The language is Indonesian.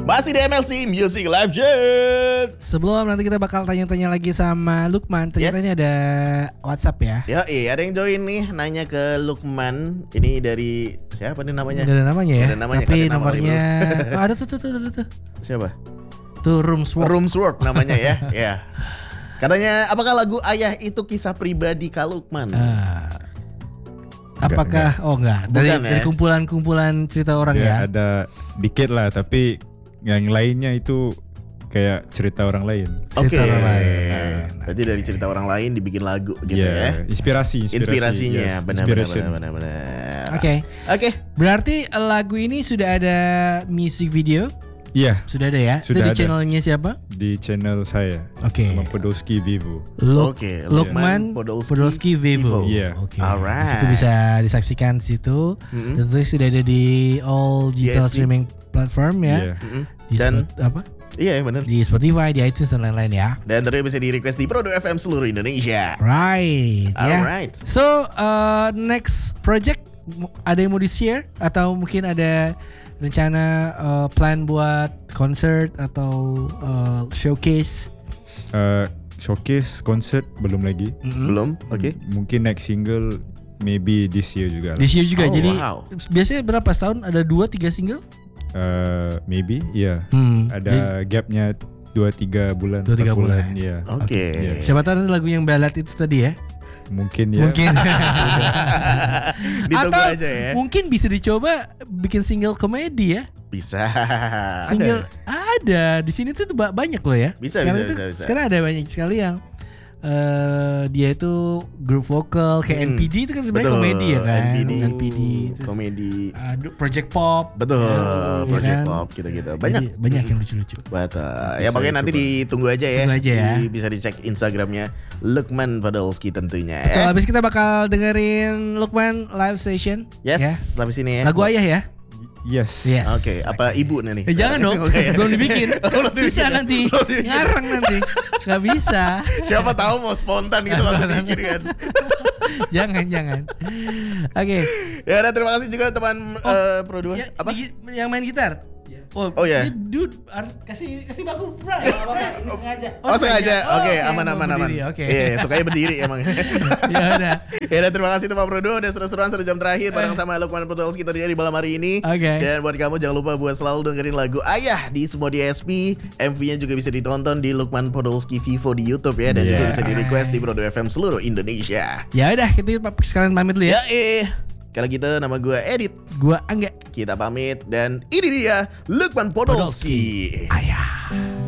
Masih di MLC Music Live Chat. Sebelum nanti kita bakal tanya-tanya lagi sama Lukman. Ternyata ini ada WhatsApp ya. Ada yang join nih nanya ke Lukman. Ini dari siapa nih namanya? Gak ada namanya ya. Ada namanya, tapi nama nomornya ada tuh. Siapa? Tuh Roomswork namanya ya. Ya. Katanya apakah lagu Ayah itu kisah pribadi Kak Lukman? Apakah enggak. Dari kumpulan cerita orang ya. Ada dikit lah, tapi yang lainnya itu kayak cerita orang lain. Oke. Berarti dari cerita orang lain dibikin lagu gitu ya. Inspirasinya. Yes. Benar. Oke. Berarti lagu ini sudah ada music video? Iya. Sudah ada ya? Sudah itu di ada. channelnya siapa? Di channel saya. Oke. Podolski Vivo. Lukman Podolski Vivo. Iya. Oke. Alright. Itu bisa disaksikan di situ. Dan tentu sudah ada di all digital streaming platform ya. Di benar. Di Spotify, di iTunes dan lain-lain ya. Dan terus bisa di request di Prodo FM seluruh Indonesia. Right. Alright. So next project ada yang mau di share atau mungkin ada rencana plan buat concert atau showcase? Showcase concert belum lagi. Belum. Oke. Mungkin next single maybe this year juga. This year juga. Jadi biasanya berapa setahun ada 2-3 single? Maybe iya. Ada gapnya 2-3 bulan. 2-3 bulan. Iya. Oke. Siapa tahu lagu yang ballad itu tadi ya? Mungkin ya. Ditunggu atau aja ya. mungkin bisa dicoba bikin single komedi ya. Bisa. Single ada di sini tuh banyak loh ya. Bisa. Sekarang ada banyak sekali yang dia itu grup vokal kayak NPD itu kan sebenarnya komedi ya kan. NPD terus komedi. Project Pop. Betul. Project kan? Pop gitu-gitu. Banyak yang lucu-lucu. Betul. Ya pokoknya nanti ditunggu aja ya. Tunggu aja ya. Bisa dicek Instagramnya Lukman Podolski tentunya. Betul, habis kita bakal dengerin Lukman live session. Yes, ya. sampai sini ya. Lagu Ayah ya. Yes. Oke, apa ibu nih? Jangan dong, belum dibikin. Bisa nanti ngarang nanti. Gak bisa. Siapa tahu mau spontan gitu langsung bikin kan. Jangan. Oke. Ya, terima kasih juga teman Pro 2. Ya, apa? Yang main gitar. Oh ya. Dude, kasih baku bra. Ini sengaja. Sengaja. Oke, aman. Oke. Iya, sukanya berdiri emang. Ya udah. Ya, terima kasih teman Pro 2 udah seru-seruan 1 jam terakhir bareng sama Lukman Podolski tadi di malam hari ini. Oke. Dan buat kamu jangan lupa buat selalu dengerin lagu Ayah di semua DSP. MV-nya juga bisa ditonton di Lukman Podolski Vivo di YouTube ya, dan juga bisa di request di Prodo FM seluruh Indonesia. Ya udah, kita sekalian pamit dulu ya. Kalau gitu nama gue Edit, gue Angga. kita pamit dan ini dia Lukman Podolski. Ayah.